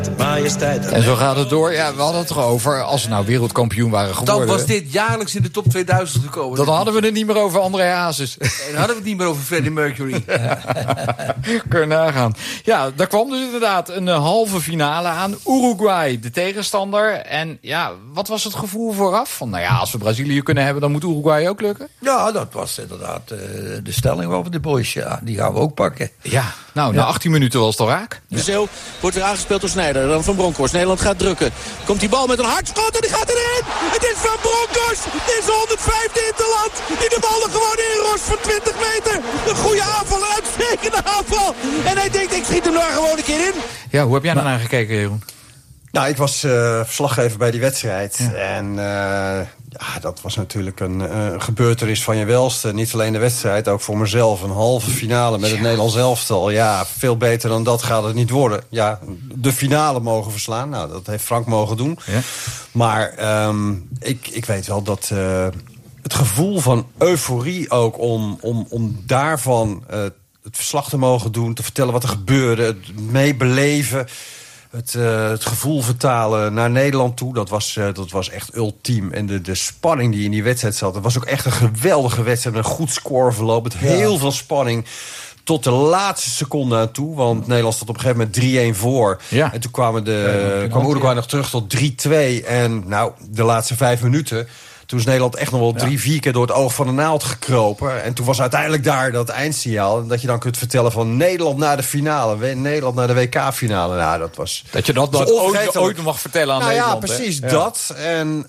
Majesteit. En zo gaat het door. Ja, we hadden het erover. Als we nou wereldkampioen waren geworden... Dan was dit jaarlijks in de top 2000 gekomen. Dan hadden we het niet meer over André Hazes. En dan hadden we het niet meer over Freddie Mercury. Kun je nagaan. Ja, daar kwam dus inderdaad een halve finale aan. Uruguay, de tegenstander. En ja, wat was het gevoel vooraf? Van, nou ja, als we Brazilië kunnen hebben, dan moet Uruguay ook lukken? Ja, dat was inderdaad de stelling over de boys. Ja, die gaan we ook pakken. Ja, nou, na 18 minuten was het al raak. De Zeeuw wordt weer aangespeeld door Sneijder. Dan Van Bronckhorst. Nederland gaat drukken. Komt die bal met een hardschot en die gaat erin. Het is Van Bronckhorst. Het is de 105e interland. Die de bal er gewoon inrost van 20 meter. Een goede aanval, een uitstekende aanval. En hij denkt, ik schiet hem daar gewoon een keer in. Ja, hoe heb jij daarna gekeken, Jeroen? Nou, ik was verslaggever bij die wedstrijd. Ja. En dat was natuurlijk een gebeurtenis van je welste. Niet alleen de wedstrijd, ook voor mezelf. Een halve finale met het Nederlands elftal. Ja, veel beter dan dat gaat het niet worden. Ja, de finale mogen verslaan. Nou, dat heeft Frank mogen doen. Ja. Maar ik weet wel dat het gevoel van euforie ook om daarvan het verslag te mogen doen, te vertellen wat er gebeurde, het meebeleven, het gevoel vertalen naar Nederland toe, dat was echt ultiem. En de spanning die in die wedstrijd zat, dat was ook echt een geweldige wedstrijd, een goed scoreverloop, met heel veel spanning tot de laatste seconde aan toe. Want Nederland stond op een gegeven moment 3-1 voor. Ja. En toen kwam Uruguay nog terug tot 3-2. En nou, de laatste 5 minuten, toen is Nederland echt nog wel 3-4 keer door het oog van de naald gekropen. En toen was uiteindelijk daar dat eindsignaal. Dat je dan kunt vertellen van Nederland naar de finale. Nederland naar de WK-finale. Nou, dat was... Dat je dat ooit nog mag vertellen aan Nederland. Ja, precies dat. En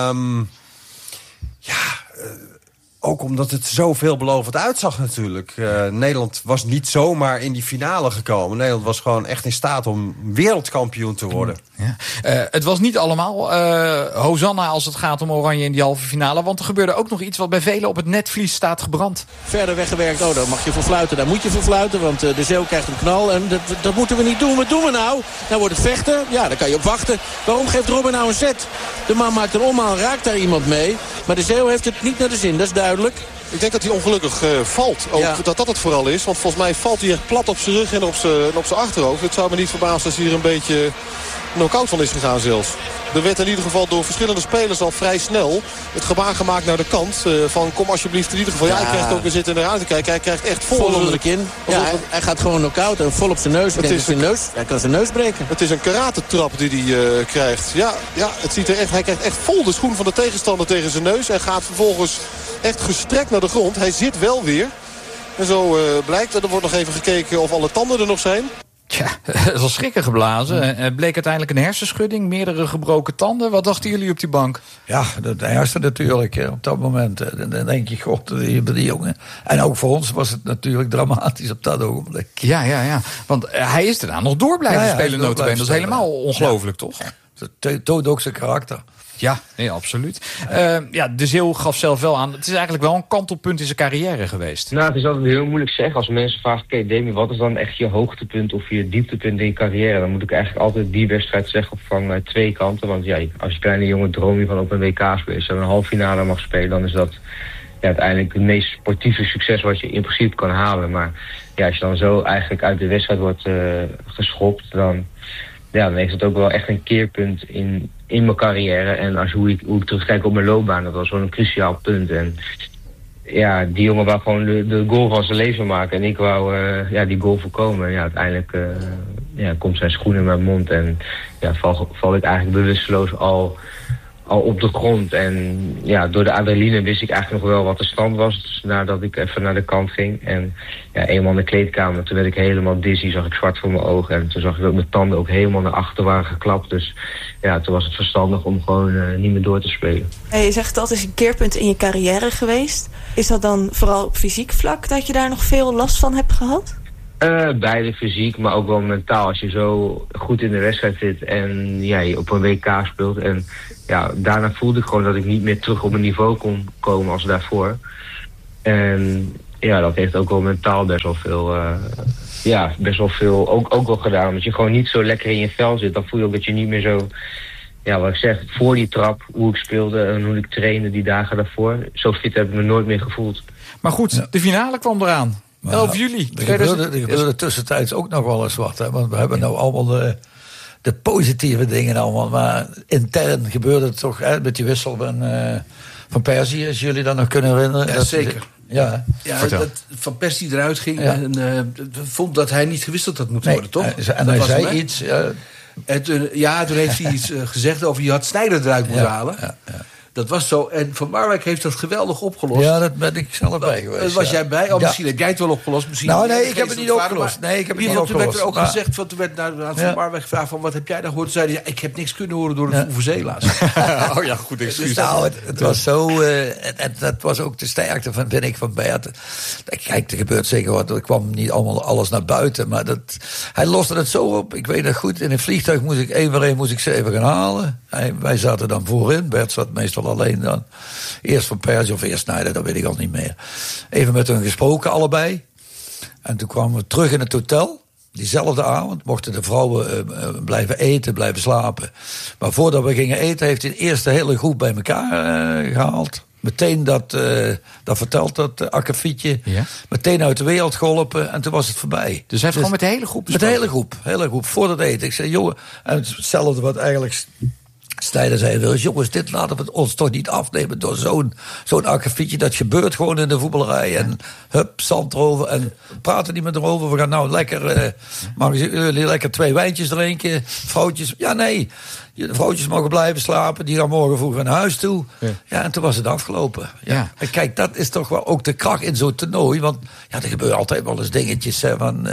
ook omdat het zo veelbelovend uitzag natuurlijk. Nederland was niet zomaar in die finale gekomen. Nederland was gewoon echt in staat om wereldkampioen te worden. Ja. Het was niet allemaal hosanna als het gaat om Oranje in die halve finale. Want er gebeurde ook nog iets wat bij velen op het netvlies staat gebrand. Verder weggewerkt. Daar mag je voor fluiten. Daar moet je voor fluiten. Want de Zeeuw krijgt een knal. En dat moeten we niet doen. Wat doen we nou? Nou wordt het vechten. Ja, daar kan je op wachten. Waarom geeft Robben nou een set? De man maakt een omhaal. Raakt daar iemand mee. Maar de Zeeuw heeft het niet naar de zin. Dat is duidelijk. Ik denk dat hij ongelukkig valt. Ook dat het vooral is. Want volgens mij valt hij echt plat op zijn rug en op zijn achterhoofd. Het zou me niet verbazen als hij er een beetje knock-out van is gegaan zelfs. Er werd in ieder geval door verschillende spelers al vrij snel het gebaar gemaakt naar de kant. Van kom alsjeblieft in ieder geval. Ja, hij krijgt ook weer zitten in de ruimte kijken. Hij krijgt echt vol onder de kin. Ja, hij gaat gewoon knock-out en vol op zijn neus. Hij kan zijn neus breken. Het is een karatetrap die hij krijgt. Ja, het ziet er echt, hij krijgt echt vol de schoen van de tegenstander tegen zijn neus. En gaat vervolgens echt gestrekt naar de grond. Hij zit wel weer. En zo blijkt, er wordt nog even gekeken of alle tanden er nog zijn. Tja, het is al schrikken geblazen. Het bleek uiteindelijk een hersenschudding, meerdere gebroken tanden. Wat dachten jullie op die bank? Ja, dat ergste natuurlijk op dat moment. Dan denk je, god, die jongen. En ook voor ons was het natuurlijk dramatisch op dat ogenblik. Ja. Want hij is daarna nog door blijven spelen, notabene. Dat is helemaal ongelooflijk, toch? Dat toont ook zijn karakter. Ja, nee, absoluut. De Zeeuw gaf zelf wel aan, het is eigenlijk wel een kantelpunt in zijn carrière geweest. Nou, het is altijd heel moeilijk zeggen. Als mensen vragen, oké, Demi, wat is dan echt je hoogtepunt of je dieptepunt in je carrière? Dan moet ik eigenlijk altijd die wedstrijd zeggen van 2 kanten. Want ja, als je kleine jongen droom je van op een WK spelen, als je een halve finale mag spelen, dan is dat uiteindelijk het meest sportieve succes wat je in principe kan halen. Maar ja, als je dan zo eigenlijk uit de wedstrijd wordt geschopt, dan heeft het ook wel echt een keerpunt in mijn carrière. En hoe ik terugkijk op mijn loopbaan, dat was wel een cruciaal punt. En ja, die jongen wou gewoon de goal van zijn leven maken. En ik wou die goal voorkomen. En ja, uiteindelijk komt zijn schoen in mijn mond. En ja, val ik eigenlijk bewusteloos al op de grond. En ja, door de adrenaline wist ik eigenlijk nog wel wat de stand was. Dus nadat ik even naar de kant ging. En ja, eenmaal in de kleedkamer, toen werd ik helemaal dizzy. Zag ik zwart voor mijn ogen. En toen zag ik dat mijn tanden ook helemaal naar achter waren geklapt. Dus ja, toen was het verstandig om gewoon niet meer door te spelen. Je zegt dat is een keerpunt in je carrière geweest. Is dat dan vooral op fysiek vlak dat je daar nog veel last van hebt gehad? Beide fysiek, maar ook wel mentaal. Als je zo goed in de wedstrijd zit en je op een WK speelt. En ja, daarna voelde ik gewoon dat ik niet meer terug op een niveau kon komen als daarvoor. En ja, dat heeft ook wel mentaal best wel veel ook wel gedaan. Omdat je gewoon niet zo lekker in je vel zit. Dan voel je ook dat je niet meer zo, wat ik zeg, voor die trap, hoe ik speelde en hoe ik trainde die dagen daarvoor. Zo fit heb ik me nooit meer gevoeld. Maar goed, de finale kwam eraan. 11 juli. Er gebeurde tussentijds ook nog wel eens wat. Hè? Want we hebben nou allemaal de positieve dingen allemaal. Maar intern gebeurde het toch met die wissel van Persie, als jullie dat nog kunnen herinneren. Ja, zeker. Ja, dat Van Persie eruit ging en vond dat hij niet gewisseld had moeten worden, toch? En hij zei iets. En toen heeft hij iets gezegd over je had Sneijder eruit moeten halen. Ja. Dat was zo. En Van Marwijk heeft dat geweldig opgelost. Ja, dat ben ik zelf bij geweest. Was jij bij? Misschien heb jij het wel opgelost. Misschien nee, ik heb het niet opgelost. Toen werd er ook gezegd, toen werd aan Van Marwijk gevraagd van wat heb jij dan gehoord? Toen zei hij, ik heb niks kunnen horen door de Vuvuzela's. Oh ja, goed excuus. Het was zo, en dat was ook de sterkte vind ik, van Bert. Kijk, er gebeurt zeker wat. Er kwam niet allemaal alles naar buiten, maar hij loste het zo op. Ik weet het goed, in een vliegtuig moest ik één voor één ze even gaan halen. Wij zaten dan voorin. Bert zat meestal alleen dan. Eerst Van Persie of eerst Sneijder, dat weet ik al niet meer. Even met hun gesproken, allebei. En toen kwamen we terug in het hotel. Diezelfde avond mochten de vrouwen blijven eten, blijven slapen. Maar voordat we gingen eten heeft hij eerst de hele groep bij elkaar gehaald. Meteen dat verteld, dat akkefietje. Ja. Meteen uit de wereld geholpen en toen was het voorbij. Dus hij heeft gewoon met de hele groep besproken? Met de hele groep, voor het eten. Ik zei, jongen, en hetzelfde wat eigenlijk Sneijder zei wel eens, jongens, dit laten we ons toch niet afnemen door zo'n akkefietje. Dat gebeurt gewoon in de voetballerij. En hup, zand erover. En praten niet meer erover. We gaan nou lekker, mogen jullie lekker 2 wijntjes drinken. Vrouwtjes, ja nee. De vrouwtjes mogen blijven slapen. Die gaan morgen vroeg naar huis toe. Ja, en toen was het afgelopen. Ja. En kijk, dat is toch wel ook de kracht in zo'n toernooi. Want er gebeuren altijd wel eens dingetjes. Van,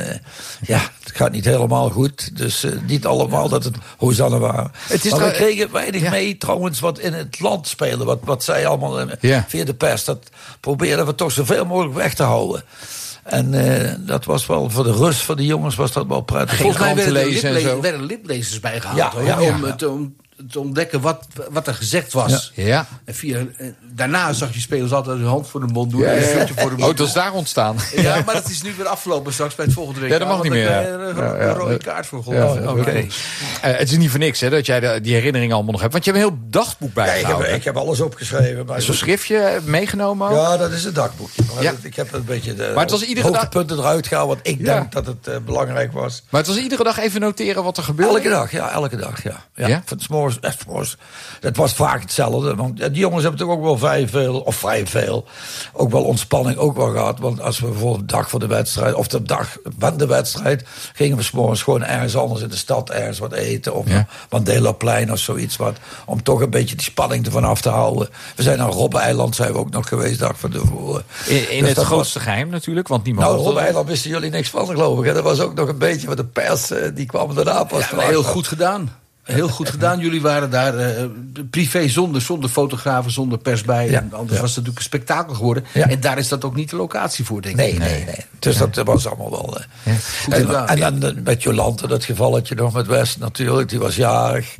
het gaat niet helemaal goed. Dus niet allemaal dat het Hosanna waren. Maar we kregen weinig mee trouwens wat in het land spelen. Wat zij allemaal via de pers. Dat probeerden we toch zoveel mogelijk weg te houden. En dat was wel voor de rust van de jongens was dat wel prettig. Volgens mij werden liplezers bijgehaald om te ontdekken wat er gezegd was. Ja. En daarna zag je spelers altijd hun hand voor de mond doen. En een voor de mond. Dat is daar ontstaan. Ja, maar dat is nu weer afgelopen straks bij het volgende week. Ja, dat mag niet meer. Een rode kaart voor geholpen. Het is niet voor niks dat jij die herinneringen allemaal nog hebt. Want je hebt een heel dagboek bijgehouden. Ik heb alles opgeschreven. Zo'n schriftje meegenomen? Ja, dat is een dagboekje. Ik heb een beetje de hoogtepunten eruit gehaald. Wat ik denk dat het belangrijk was. Maar het was iedere dag even noteren wat er gebeurde? Elke dag. Van 's morgens. Het was vaak hetzelfde. Want die jongens hebben toch ook wel vrij veel. Ook wel ontspanning ook wel gehad. Want als we bijvoorbeeld de dag voor de wedstrijd, of de dag van de wedstrijd, gingen we 's morgens gewoon ergens anders in de stad ergens wat eten. Of Mandelaplein of zoiets wat. Om toch een beetje die spanning ervan af te houden. We zijn naar Robben-eiland zijn we ook nog geweest, dag van tevoren. In dus het grootste geheim natuurlijk. Want niemand Robben-eiland wisten jullie niks van, geloof ik. Dat was ook nog een beetje wat de pers, die kwam daarna pas. Heel goed gedaan. Heel goed gedaan. Jullie waren daar privé zonder fotografen, zonder pers bij. En anders was het natuurlijk een spektakel geworden. Ja. En daar is dat ook niet de locatie voor, denk ik. Nee. Dus dat was allemaal wel goed gedaan. En dan met Jolante, dat gevalletje nog met West natuurlijk. Die was jarig.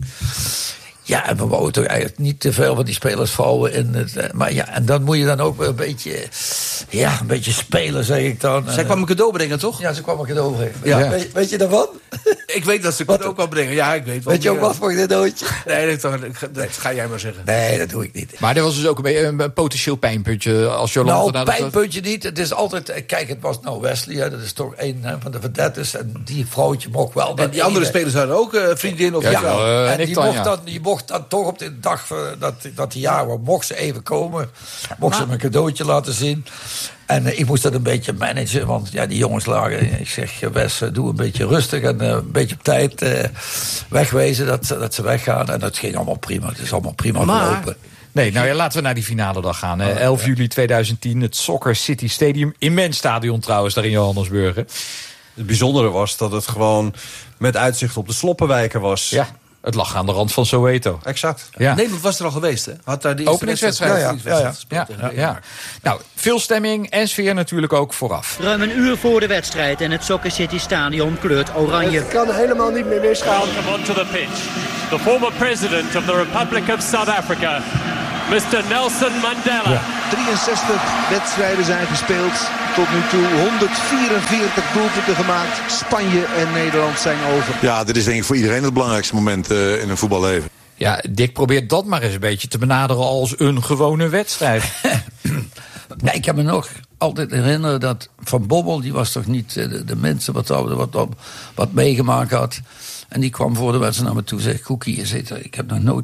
Ja, en we wouden toch eigenlijk niet te veel van die spelers vouwen in het. Maar en dan moet je dan ook een beetje spelen, zeg ik dan. Zij kwam een cadeau brengen, toch? Ja, ze kwam een cadeau brengen. Ja. Weet je daarvan? Ik weet dat ze een cadeau kwam brengen. Ja, ik weet wel. Weet je ook wat voor cadeautje? Nee, dat ga jij maar zeggen. Nee, dat doe ik niet. Maar er was dus ook een potentieel pijnpuntje als Jolante. Pijnpuntje niet. Het is altijd. Kijk, het was Wesley, dat is toch een van de vedettes. En die vrouwtje mocht wel. En die andere spelers hadden ook vriendin of vrouw. En die mocht dan toch op de dag dat die jaar was, mocht ze even komen. Mocht ze me een cadeautje laten zien. En ik moest dat een beetje managen, want die jongens lagen. Ik zeg, Wes, doe een beetje rustig en een beetje op tijd wegwezen dat ze weggaan. En dat ging allemaal prima. Het is allemaal prima gelopen. Nee, laten we naar die finale dag gaan. 11 juli 2010, het Soccer City Stadium. Immens stadion trouwens, daar in Johannesburg. Het bijzondere was dat het gewoon met uitzicht op de sloppenwijken was. Ja. Het lag aan de rand van Soweto. Exact. Ja. Nederland was er al geweest, hè? Had daar de openingswedstrijd gespeeld. Ja. Nou, veel stemming en sfeer natuurlijk ook vooraf. Ruim een uur voor de wedstrijd en het Soccer City Stadion kleurt oranje. Het kan helemaal niet meer misgaan. Welcome onto the pitch. The former president of the Republic of South Africa, Mr. Nelson Mandela. Ja. 63 wedstrijden zijn gespeeld. Tot nu toe 144 doelpunten gemaakt. Spanje en Nederland zijn over. Ja, dit is denk ik voor iedereen het belangrijkste moment in een voetballeven. Ja, Dick probeert dat maar eens een beetje te benaderen als een gewone wedstrijd. Nee, ik kan me nog altijd herinneren dat Van Bommel, die was toch niet de mensen wat meegemaakt had. En die kwam voor de wedstrijd naar me toe. Zei, Koekie, ik heb nog nooit